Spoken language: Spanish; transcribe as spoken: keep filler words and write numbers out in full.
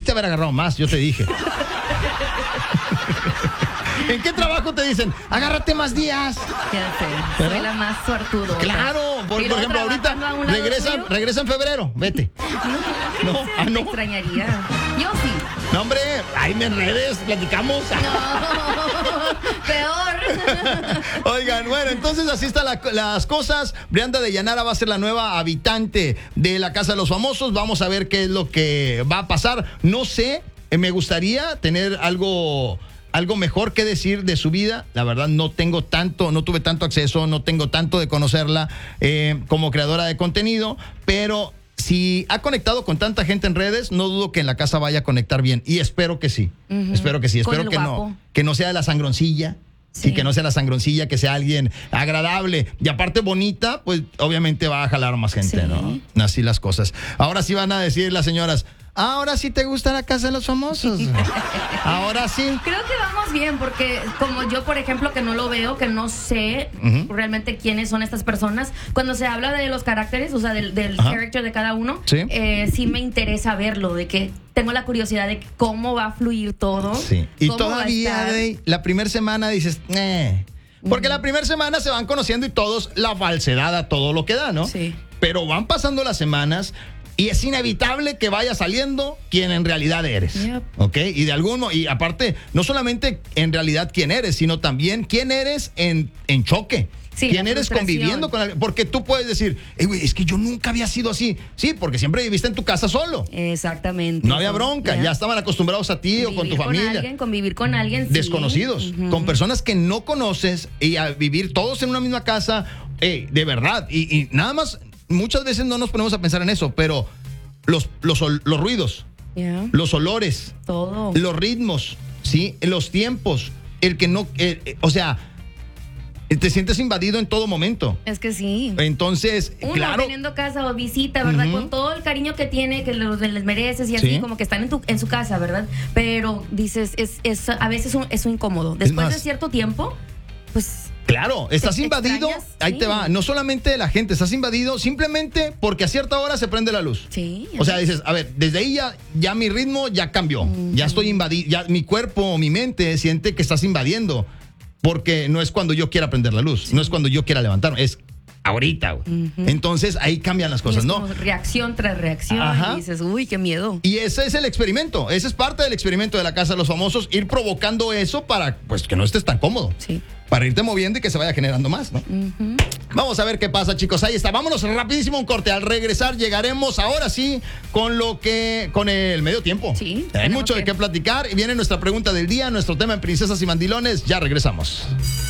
Debiste haber agarrado más, yo te dije. ¿En qué trabajo te dicen? Agárrate más días. Ya sé, soy la más suertudo. Claro, por, por ejemplo, ahorita regresa, regresa en febrero, vete. No, no, ah, no. Me extrañaría. Yo sí. No, hombre, ahí me enredes, platicamos. No, peor. Oigan, bueno, entonces así están la, las cosas. Brianda de Llanara va a ser la nueva habitante de la Casa de los Famosos. Vamos a ver qué es lo que va a pasar. No sé, eh, me gustaría tener algo... algo mejor que decir de su vida. La verdad no tengo tanto, no tuve tanto acceso, no tengo tanto de conocerla eh, como creadora de contenido, pero si ha conectado con tanta gente en redes, no dudo que en la casa vaya a conectar bien, y espero que sí, uh-huh. espero que sí, con espero que guapo. no, que no sea de la sangroncilla. Sí. Y que no sea la sangroncilla, que sea alguien agradable y aparte bonita, pues obviamente va a jalar más gente, sí. ¿no? Así las cosas. Ahora sí van a decir las señoras, ahora sí te gusta la Casa de los Famosos. Ahora sí. Creo que vamos bien, porque como yo, por ejemplo, que no lo veo, que no sé uh-huh. realmente quiénes son estas personas, cuando se habla de los caracteres, o sea, del, del character de cada uno, ¿sí? Eh, sí me interesa verlo, de que tengo la curiosidad de cómo va a fluir todo. Sí. Y todavía, de la primera semana dices, eh. Porque uh-huh. la primera semana se van conociendo y todos la falsedad a todo lo que da, ¿no? Sí. Pero van pasando las semanas y es inevitable que vaya saliendo quien en realidad eres. Yep. ¿Ok? Y de alguno, y aparte, no solamente en realidad quién eres, sino también quién eres en, en choque. Sí, quién eres conviviendo con alguien. Porque tú puedes decir, hey, güey, es que yo nunca había sido así. Sí, porque siempre viviste en tu casa solo. Exactamente. No había bronca, yeah. ya estaban acostumbrados a ti convivir o con tu con familia. Alguien, convivir con alguien. Desconocidos, sí. uh-huh. con personas que no conoces y a vivir todos en una misma casa, hey, de verdad. Y, y nada más, muchas veces no nos ponemos a pensar en eso, pero los, los, los ruidos, yeah. los olores, todo, los ritmos, ¿sí? Los tiempos, el que no, eh, o sea, te sientes invadido en todo momento. Es que sí. Entonces, uno claro, teniendo casa o visita, ¿verdad? Uh-huh. Con todo el cariño que tiene, que los, les mereces y así, ¿sí? Como que están en, tu, en su casa, ¿verdad? Pero dices, es, es a veces un, es un incómodo. Después más, de cierto tiempo, pues... Claro, estás invadido, ahí sí. te va, no solamente de la gente, estás invadido simplemente porque a cierta hora se prende la luz. Sí. O sea, dices, a ver, desde ahí ya, ya mi ritmo ya cambió, uh-huh. ya estoy invadido, ya mi cuerpo o mi mente siente que estás invadiendo, porque no es cuando yo quiera prender la luz, sí. no es cuando yo quiera levantarme, es ahorita, güey. Uh-huh. Entonces ahí cambian las cosas, ¿no? Reacción tras reacción. Ajá. Y dices, uy, qué miedo. Y ese es el experimento, ese es parte del experimento de la Casa de los Famosos, ir provocando eso para, pues, que no estés tan cómodo. Sí. Para irte moviendo y que se vaya generando más, ¿no? Uh-huh. Vamos a ver qué pasa, chicos. Ahí está. Vámonos rapidísimo a un corte. Al regresar llegaremos ahora sí con lo que, con el medio tiempo. Sí. Hay mucho que... de qué platicar y viene nuestra pregunta del día, nuestro tema en Princesas y Mandilones. Ya regresamos.